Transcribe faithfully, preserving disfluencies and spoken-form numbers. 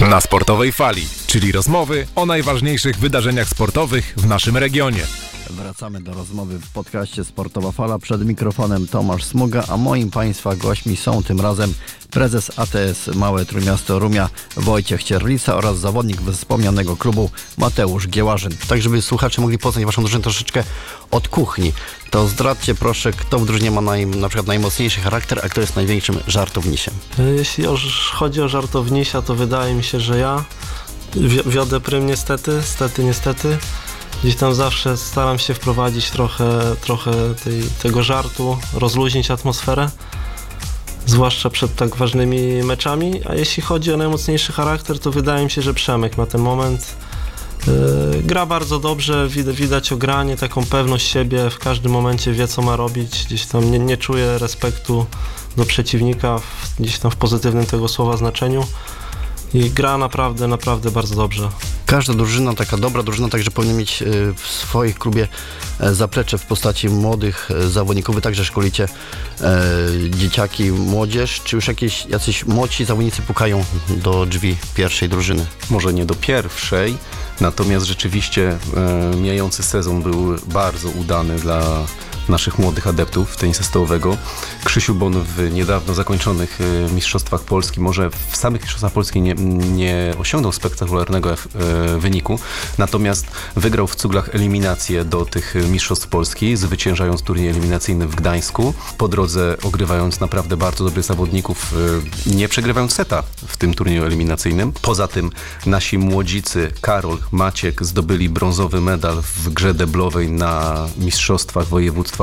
Na Sportowej Fali, czyli rozmowy o najważniejszych wydarzeniach sportowych w naszym regionie. Wracamy do rozmowy w podcaście Sportowa Fala. Przed mikrofonem Tomasz Smuga, a moim Państwa gośćmi są tym razem prezes A T S Małe Trójmiasto Rumia Wojciech Cierlica oraz zawodnik wspomnianego klubu Mateusz Giełażyn. Tak, żeby słuchacze mogli poznać Waszą drużynę troszeczkę od kuchni, to zdradźcie proszę, kto w drużynie ma naj, na przykład najmocniejszy charakter, a kto jest największym żartownisiem. Jeśli chodzi o żartownisia, to wydaje mi się, że ja wiodę prym niestety, stety, niestety. Gdzieś tam zawsze staram się wprowadzić trochę, trochę tej, tego żartu, rozluźnić atmosferę, zwłaszcza przed tak ważnymi meczami. A jeśli chodzi o najmocniejszy charakter, to wydaje mi się, że Przemek na ten moment yy, gra bardzo dobrze, widać, widać ogranie, taką pewność siebie, w każdym momencie wie, co ma robić, gdzieś tam nie, nie czuje respektu do przeciwnika, w, gdzieś tam w pozytywnym tego słowa znaczeniu. I gra naprawdę, naprawdę bardzo dobrze. Każda drużyna, taka dobra drużyna, także powinna mieć w swoim klubie zaplecze w postaci młodych zawodników. Wy także szkolicie e, dzieciaki, młodzież. Czy już jakieś jacyś młodsi zawodnicy pukają do drzwi pierwszej drużyny? Może nie do pierwszej, natomiast rzeczywiście e, mijający sezon był bardzo udany dla naszych młodych adeptów tenisa stołowego. Krzysiu Bon w niedawno zakończonych Mistrzostwach Polski, może w samych Mistrzostwach Polski nie, nie osiągnął spektakularnego e, wyniku, natomiast wygrał w cuglach eliminację do tych Mistrzostw Polski, zwyciężając turniej eliminacyjny w Gdańsku, po drodze ogrywając naprawdę bardzo dobrych zawodników, e, nie przegrywając seta w tym turnieju eliminacyjnym. Poza tym nasi młodzicy Karol, Maciek zdobyli brązowy medal w grze deblowej na Mistrzostwach Województwa